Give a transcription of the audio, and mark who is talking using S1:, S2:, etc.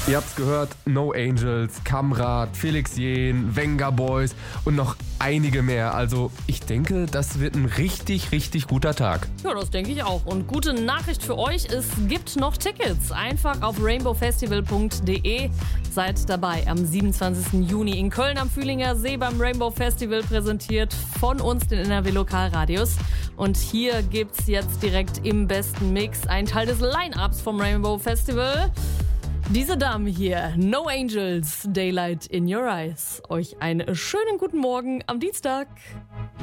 S1: Ihr habt's gehört, No Angels, Kamrat, Felix Jähn, Venga Boys und noch einige mehr. Also ich denke, das wird ein richtig, richtig guter Tag.
S2: Ja, das denke ich auch. Und gute Nachricht für euch, es gibt noch Tickets. Einfach auf rainbowfestival.de. Seid dabei am 27. Juni in Köln am Fühlinger See beim Rainbow Festival, präsentiert von uns, den NRW Lokalradios. Und hier gibt's jetzt direkt im besten Mix einen Teil des Line-Ups vom Rainbow Festival. Diese Dame hier, No Angels, Daylight in Your Eyes. Euch einen schönen guten Morgen am Dienstag.